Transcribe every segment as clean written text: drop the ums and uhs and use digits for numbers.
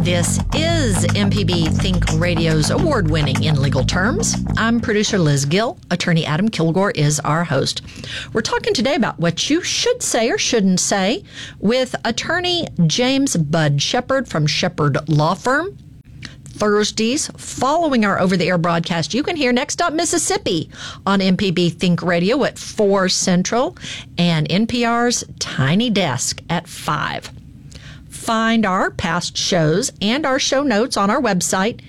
This is MPB Think Radio's award-winning In Legal Terms. I'm producer Liz Gill. Attorney Adam Kilgore is our host. We're talking today about what you should say or shouldn't say with attorney James Bud Shepard from Shepard Law Firm. Thursdays, following our over-the-air broadcast, you can hear Next Up Mississippi on MPB Think Radio at 4 Central and NPR's Tiny Desk at 5. Find our past shows and our show notes on our website,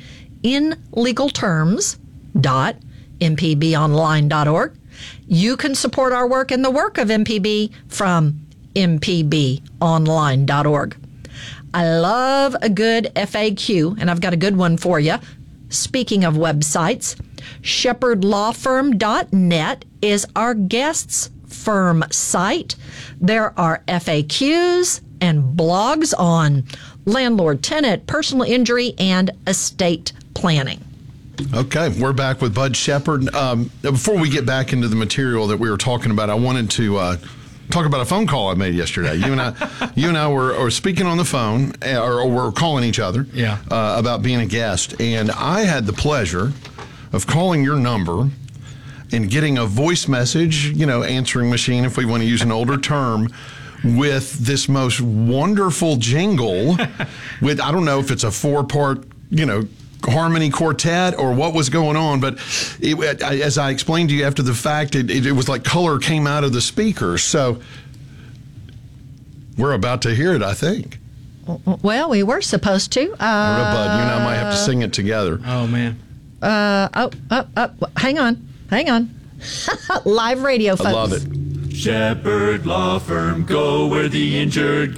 inlegalterms.mpbonline.org. You can support our work and the work of MPB from mpbonline.org. I love a good FAQ, and I've got a good one for you. Speaking of websites, shepherdlawfirm.net is our guest's firm site. There are FAQs and blogs on landlord, tenant, personal injury, and estate planning. Okay, we're back with Bud Shepard. Before we get back into the material that we were talking about, I wanted to talk about a phone call I made yesterday. You and I were speaking on the phone, or we're calling each other about being a guest, and I had the pleasure of calling your number and getting a voice message, answering machine, if we want to use an older term, with this most wonderful jingle with, I don't know if it's a 4-part, harmony quartet or what was going on, but as I explained to you after the fact, it was like color came out of the speakers. So we're about to hear it, I think. Well, we were supposed to. Bud, you and I might have to sing it together. Oh, man. Hang on. Live radio, folks. I love it. Shepard Law Firm, go where the injured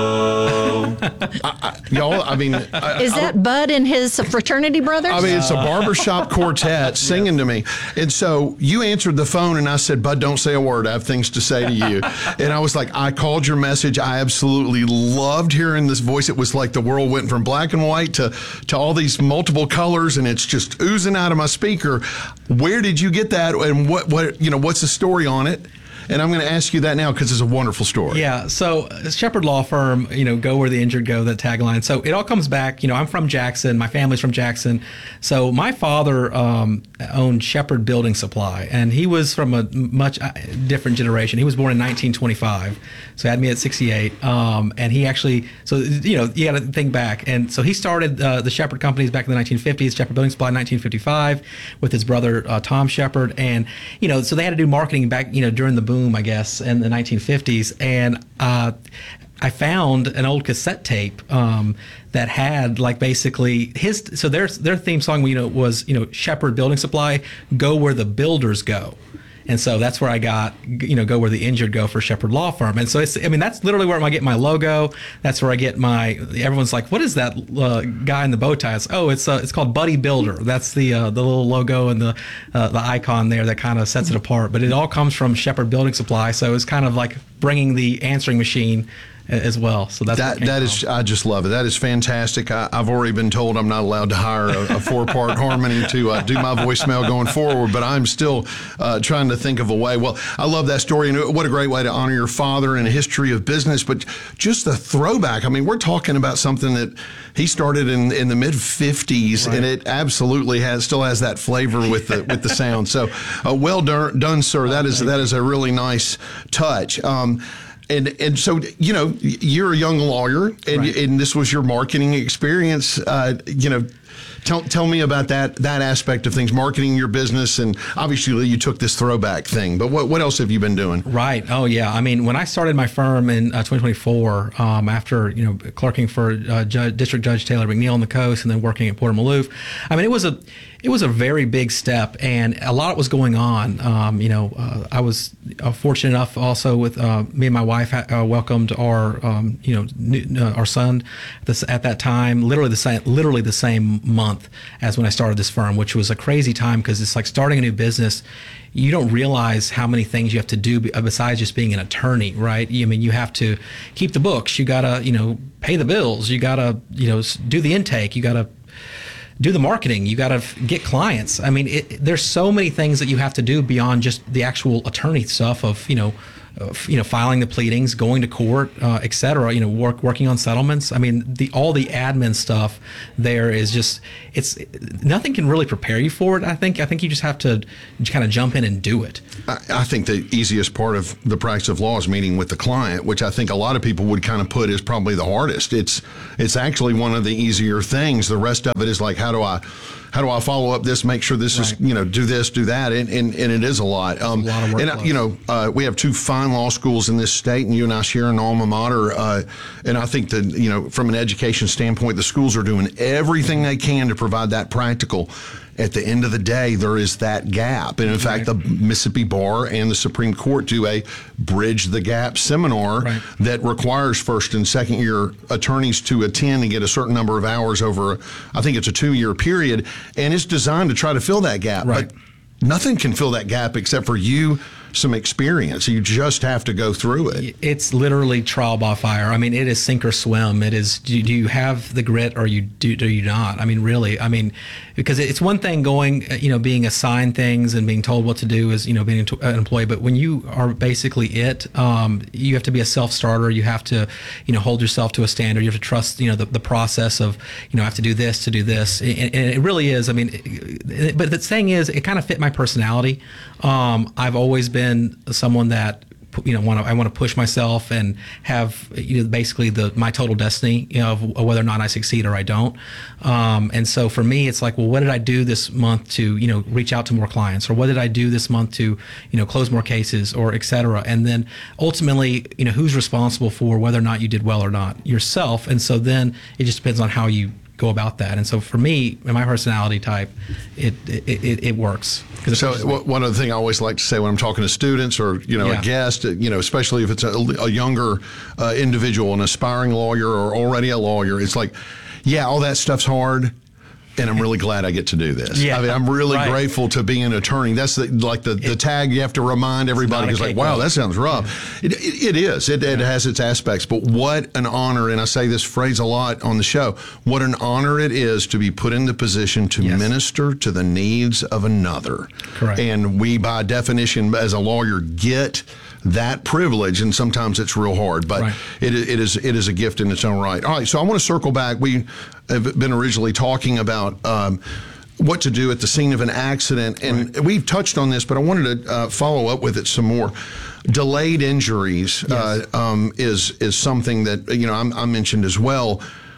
go. Y'all, is that Bud and his fraternity brothers? It's a barbershop quartet singing to me. And so you answered the phone and I said, Bud, don't say a word. I have things to say to you. And I was like, I called your message. I absolutely loved hearing this voice. It was like the world went from black and white to all these multiple colors, and it's just oozing out of my speaker. Where did you get that? And what's the story on it? And I'm going to ask you that now because it's a wonderful story. Yeah. So Shepard Law Firm, go where the injured go, that tagline. So it all comes back, I'm from Jackson. My family's from Jackson. So my father owned Shepard Building Supply, and he was from a much different generation. He was born in 1925. So he had me at 68. And he actually, you got to think back. And so he started the Shepard companies back in the 1950s, Shepard Building Supply in 1955 with his brother, Tom Shepard. And, so they had to do marketing back, during the boom, I guess, in the 1950s. And I found an old cassette tape that had basically their theme song, was, Shepard Building Supply, go where the builders go. And so that's where I got, go where the injured go for Shepard Law Firm. And so that's literally where I get my logo. That's where I get everyone's like, what is that guy in the bow tie? It's called Buddy Builder. That's the little logo and the icon there that kind of sets it apart. But it all comes from Shepard Building Supply. So it's kind of like bringing the answering machine as well. So that is, I just love it. That is fantastic. I've already been told I'm not allowed to hire a 4-part harmony to do my voicemail going forward, but I'm still trying to think of a way. Well, I love that story, and what a great way to honor your father and a history of business, but just the throwback. We're talking about something that he started in the mid-50s, right, and it absolutely still has that flavor with the sound. So well done, sir. That is a really nice touch. And so, you're a young lawyer, and, right, and this was your marketing experience. Tell me about that aspect of things, marketing your business, and obviously you took this throwback thing, but what else have you been doing? Right. Oh, yeah. When I started my firm in 2024, after, clerking for District Judge Taylor McNeil on the coast and then working at Porter Maloof, it was a very big step, and a lot was going on. I was fortunate enough also with me and my wife welcomed our our son at that time, literally the same month as when I started this firm, which was a crazy time because it's like starting a new business. You don't realize how many things you have to do besides just being an attorney, right? You have to keep the books. You gotta, pay the bills. You gotta, do the intake. You gotta do the marketing. You gotta get clients. There's so many things that you have to do beyond just the actual attorney stuff of, filing the pleadings, going to court, et cetera, working on settlements. I mean, all the admin stuff there is just, nothing can really prepare you for it. I think you just have to kind of jump in and do it. I think the easiest part of the practice of law is meeting with the client, which I think a lot of people would kind of put is probably the hardest. It's actually one of the easier things. The rest of it is like, how do I follow up this, make sure this is, do this, do that, and it is a lot. A lot of work. And we have two fine law schools in this state, and you and I share an alma mater. And I think that from an education standpoint, the schools are doing everything they can to provide that practical. At the end of the day, there is that gap. And in fact, the Mississippi Bar and the Supreme Court do a Bridge the Gap seminar that requires first and second year attorneys to attend and get a certain number of hours over, I think it's a 2-year period. And it's designed to try to fill that gap. Right. But nothing can fill that gap except for some experience. You just have to go through it. It's literally trial by fire. I mean, it is sink or swim. It is, do you have the grit or do you not? I mean, really, because it's one thing going, being assigned things and being told what to do is, being an employee. But when you are basically you have to be a self-starter. You have to, hold yourself to a standard. You have to trust, the process of, I have to do this to do this. And it really is. I mean, but the thing is, it kind of fit my personality. I've always been someone that I want to push myself and have basically my total destiny of whether or not I succeed or I don't. And so for me, it's like, well, what did I do this month to reach out to more clients, or what did I do this month to close more cases, or et cetera. And then ultimately, who's responsible for whether or not you did well or not? Yourself. And so then it just depends on how you go about that. And so for me, in my personality type, it works. So one of the things I always like to say when I'm talking to students or a guest, especially if it's a younger individual, an aspiring lawyer or already a lawyer, it's like, yeah, all that stuff's hard, and I'm really glad I get to do this. Yeah. I mean, I'm really grateful to be an attorney. That's the tag you have to remind everybody. It's like, wow, that sounds rough. It is. It has its aspects. But what an honor, and I say this phrase a lot on the show, what an honor it is to be put in the position to minister to the needs of another. Correct. And we, by definition, as a lawyer, get that privilege, and sometimes it's real hard, but it is a gift in its own right. All right, so I want to circle back. We have been originally talking about what to do at the scene of an accident, and we've touched on this, but I wanted to follow up with it some more. Delayed injuries is something that I mentioned as well.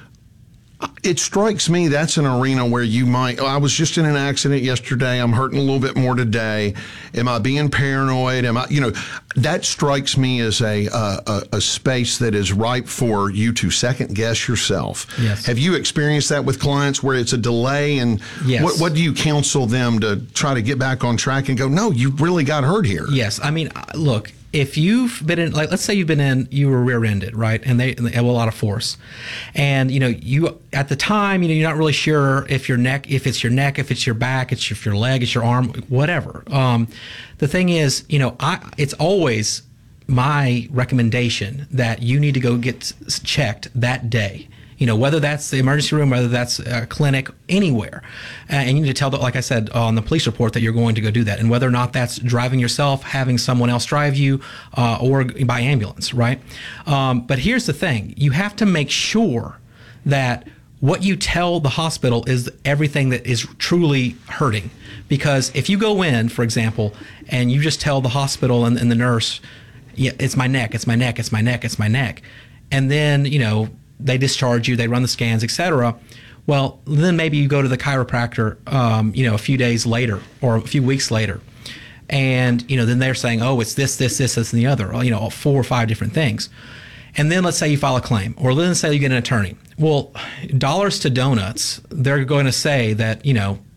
It strikes me that's an arena where you might, I was just in an accident yesterday, I'm hurting a little bit more today. Am I being paranoid? That strikes me as a space that is ripe for you to second guess yourself. Yes. Have you experienced that with clients where it's a delay, and what do you counsel them to try to get back on track and go, no, you really got hurt here? Yes. I mean, look, if you've been in, let's say you were rear-ended, right? And they have a lot of force. And, you, at the time, you're not really sure if it's your neck, if it's your back, if your leg, it's your arm, whatever. The thing is, it's always my recommendation that you need to go get checked that day. Whether that's the emergency room, whether that's a clinic, anywhere. And you need to tell, like I said, on the police report that you're going to go do that. And whether or not that's driving yourself, having someone else drive you, or by ambulance, right? But here's the thing. You have to make sure that what you tell the hospital is everything that is truly hurting. Because if you go in, for example, and you just tell the hospital and the nurse, yeah, it's my neck, it's my neck, it's my neck, it's my neck. And then, they discharge you, they run the scans, etc. Well, then maybe you go to the chiropractor, a few days later or a few weeks later, and then they're saying, oh, it's this, and the other, 4 or 5 different things. And then let's say you file a claim, or let's say you get an attorney. Well, dollars to donuts, they're going to say that,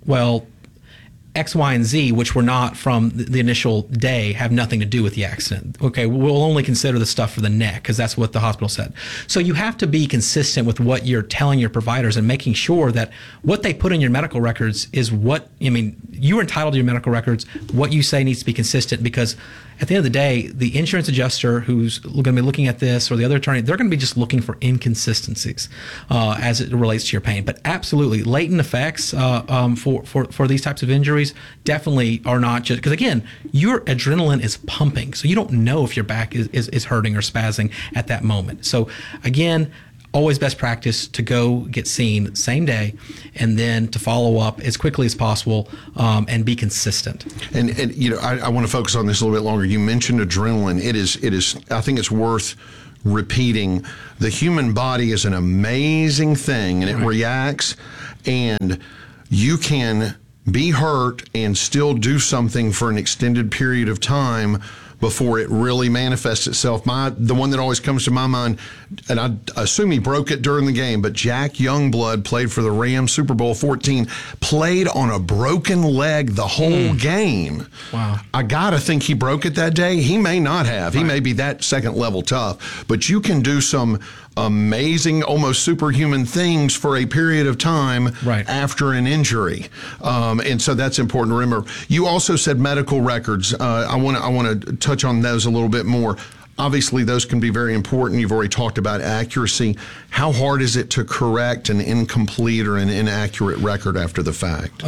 X, Y, and Z, which were not from the initial day, have nothing to do with the accident. Okay, we'll only consider the stuff for the neck because that's what the hospital said. So you have to be consistent with what you're telling your providers and making sure that what they put in your medical records is you're entitled to your medical records. What you say needs to be consistent, because at the end of the day, the insurance adjuster who's going to be looking at this, or the other attorney, they're going to be just looking for inconsistencies as it relates to your pain. But absolutely, latent effects for these types of injuries definitely are not just, because again, your adrenaline is pumping, so you don't know if your back is hurting or spazzing at that moment. So again, always best practice to go get seen same day, and then to follow up as quickly as possible and be consistent. And I want to focus on this a little bit longer. You mentioned adrenaline. It is. I think it's worth repeating. The human body is an amazing thing, and it reacts. And you can be hurt and still do something for an extended period of time before it really manifests itself. The one that always comes to my mind, and I assume he broke it during the game, but Jack Youngblood played for the Rams, Super Bowl 14, played on a broken leg the whole game. Wow. I got to think he broke it that day. He may not have. He may be that second level tough, but you can do some amazing, almost superhuman things for a period of time after an injury. And so that's important to remember. You also said medical records. I want to touch on those a little bit more. Obviously, those can be very important. You've already talked about accuracy. How hard is it to correct an incomplete or an inaccurate record after the fact?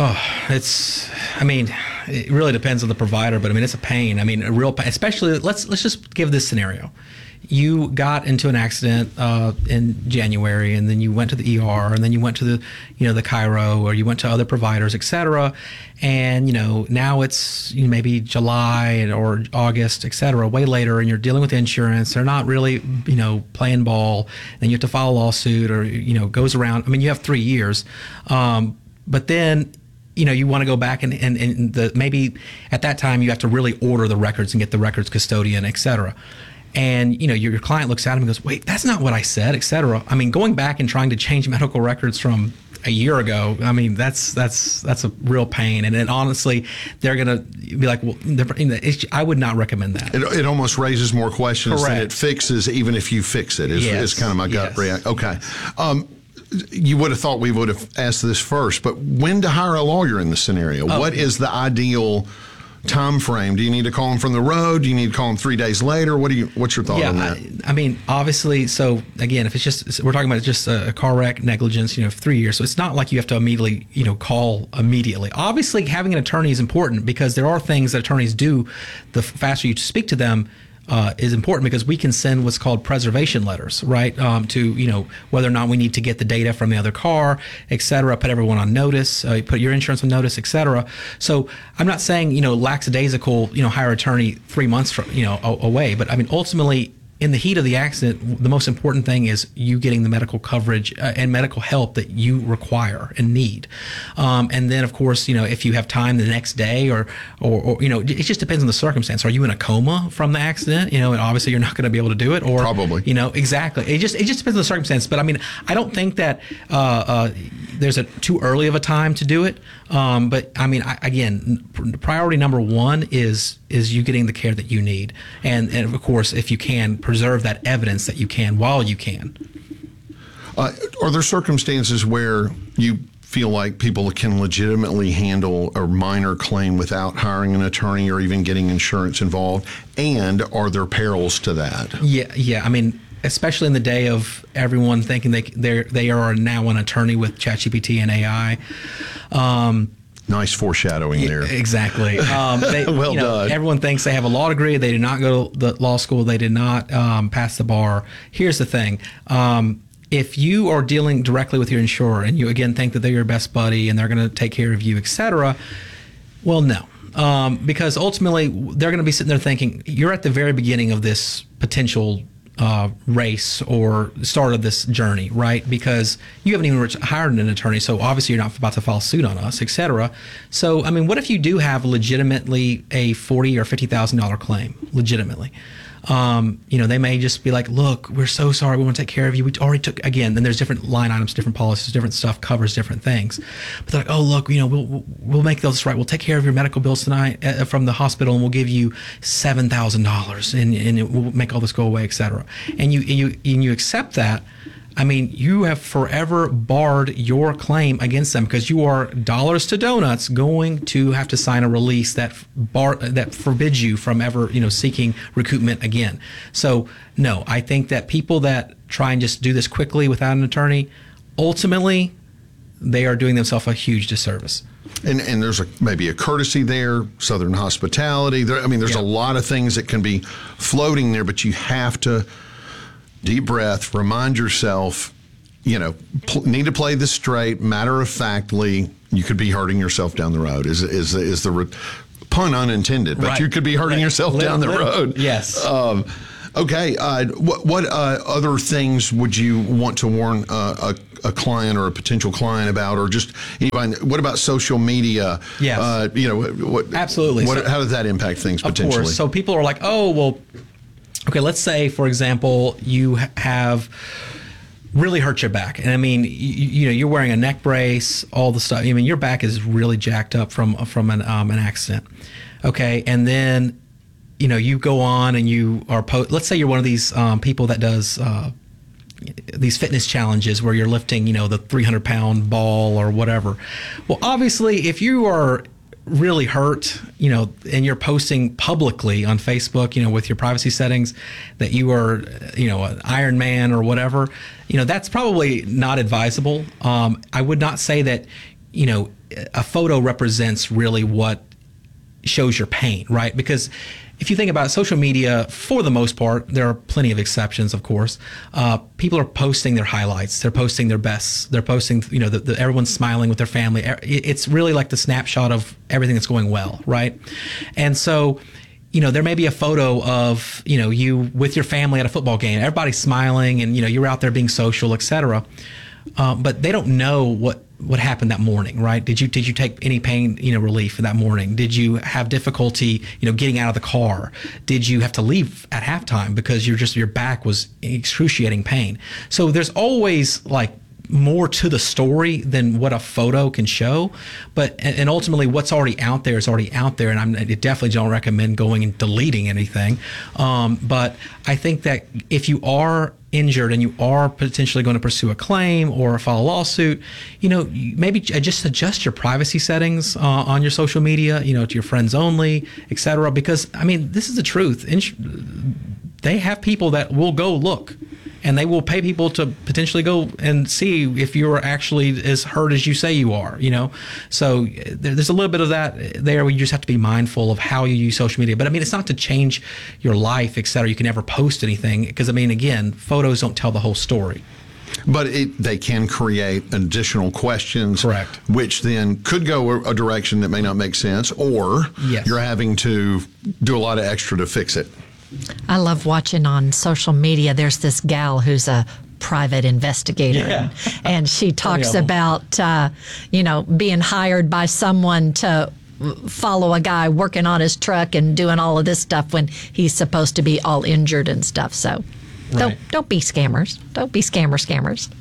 It really depends on the provider, but it's a pain. A real pain, especially, let's just give this scenario. You got into an accident in January, and then you went to the ER, and then you went to the chiro, or you went to other providers, et cetera. And, now it's maybe July or August, et cetera, way later, and you're dealing with insurance. They're not really, playing ball. Then you have to file a lawsuit, or, goes around. You have 3 years. But then, you want to go back and maybe at that time you have to really order the records and get the records custodian, et cetera. And, your client looks at him and goes, wait, that's not what I said, et cetera. Going back and trying to change medical records from a year ago, that's a real pain. And then honestly, they're going to be like, well, I would not recommend that. It almost raises more questions Correct. than it fixes, even if you fix it, is kind of my gut reaction. Okay. You would have thought we would have asked this first, but when to hire a lawyer in this scenario? What is the ideal time frame? Do you need to call them from the road? Do you need to call them 3 days later? What's your thought on that? Obviously, so again, if it's just, we're talking about just a car wreck, negligence, 3 years. So it's not like you have to immediately, call immediately. Obviously, having an attorney is important, because there are things that attorneys do. The faster you speak to them is important, because we can send what's called preservation letters, right? To, whether or not we need to get the data from the other car, et cetera, put everyone on notice, put your insurance on notice, et cetera. So I'm not saying, lackadaisical, hire attorney 3 months from, away, but ultimately, in the heat of the accident, the most important thing is you getting the medical coverage and medical help that you require and need. And then, of course, if you have time the next day, or it just depends on the circumstance. Are you in a coma from the accident? And obviously you're not going to be able to do it. Or probably. Exactly. It just depends on the circumstance. But I don't think that there's a too early of a time to do it. But again, priority number one is you getting the care that you need, and of course, if you can, preserve that evidence that you can while you can. Are there circumstances where you feel like people can legitimately handle a minor claim without hiring an attorney or even getting insurance involved? And are there perils to that? Yeah. Especially in the day of everyone thinking they are now an attorney with ChatGPT and AI. Nice foreshadowing there. Exactly. Well done. Everyone thinks they have a law degree. They did not go to the law school. They did not pass the bar. Here's the thing. If you are dealing directly with your insurer and you, again, think that they're your best buddy and they're going to take care of you, et cetera, well, no. Because ultimately, they're going to be sitting there thinking, you're at the very beginning of this potential race or start of this journey, right? Because you haven't even hired an attorney, so obviously you're not about to file suit on us, et cetera. So, what if you do have legitimately a $40,000 or $50,000 claim, legitimately? They may just be like, look, we're so sorry, we want to take care of you. We already took, again, then there's different line items, different policies, different stuff covers different things. But they're like, oh, look, we'll make those right. We'll take care of your medical bills tonight from the hospital, and we'll give you $7,000 and we'll make all this go away, et cetera. And you accept that. I mean, you have forever barred your claim against them because you are dollars to donuts going to have to sign a release that forbids you from ever, seeking recoupment again. So, no, I think that people that try and just do this quickly without an attorney, ultimately, they are doing themselves a huge disservice. And there's maybe a courtesy there, Southern hospitality. There's a lot of things that can be floating there, but you have to deep breath, remind yourself, need to play this straight, matter-of-factly. You could be hurting yourself down the road. Is the pun unintended, but right. You could be hurting yourself down the road. Yes. Okay. What other things would you want to warn a client or a potential client about, or just anybody? What about social media? Yes. Absolutely. How does that impact things potentially? Of course. So people are like, oh, well, okay, let's say, for example, you have really hurt your back. And I mean, you're wearing a neck brace, all the stuff. I mean, your back is really jacked up from an accident. Okay. And then, you go on and you are, let's say you're one of these people that does these fitness challenges where you're lifting, the 300-pound ball or whatever. Well, obviously, if you are really hurt, and you're posting publicly on Facebook, with your privacy settings that you are, an Iron Man or whatever, that's probably not advisable. I would not say that, a photo represents really what shows your pain, right? Because if you think about social media, for the most part, there are plenty of exceptions, of course. People are posting their highlights. They're posting their bests. They're posting, everyone's smiling with their family. It's really like the snapshot of everything that's going well, right? And so, there may be a photo of, you with your family at a football game. Everybody's smiling and, you're out there being social, et cetera. But they don't know what happened that morning, right? Did you take any pain, relief that morning? Did you have difficulty, getting out of the car? Did you have to leave at halftime because your back was excruciating pain? So there's always like more to the story than what a photo can show, and ultimately what's already out there is already out there, and I definitely don't recommend going and deleting anything. But I think that if you are injured and you are potentially going to pursue a claim or file a lawsuit, maybe just adjust your privacy settings on your social media, to your friends only, etc. Because this is the truth. They have people that will go look, and they will pay people to potentially go and see if you're actually as hurt as you say you are, So there's a little bit of that there where you just have to be mindful of how you use social media. But it's not to change your life, et cetera. You can never post anything because, again, photos don't tell the whole story. But they can create additional questions, correct, which then could go a direction that may not make sense, or yes, you're having to do a lot of extra to fix it. I love watching on social media. There's this gal who's a private investigator, yeah, and she talks about, being hired by someone to follow a guy working on his truck and doing all of this stuff when he's supposed to be all injured and stuff. So don't be scammers. Don't be scammers.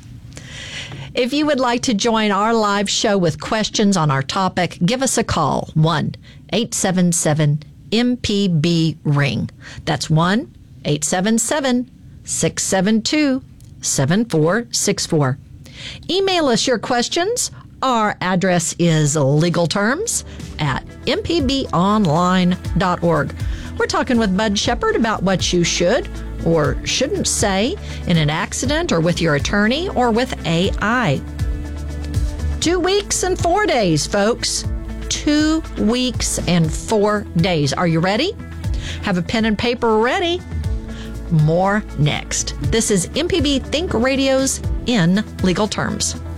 If you would like to join our live show with questions on our topic, give us a call, 1-877-MPB-RING. That's 1-877-672-7464. Email us your questions. Our address is legalterms@mpbonline.org. We're talking with Bud Shepard about what you should or shouldn't say in an accident or with your attorney or with AI. 2 weeks and 4 days, folks. 2 weeks and 4 days. Are you ready? Have a pen and paper ready? More next. This is MPB Think Radio's In Legal Terms.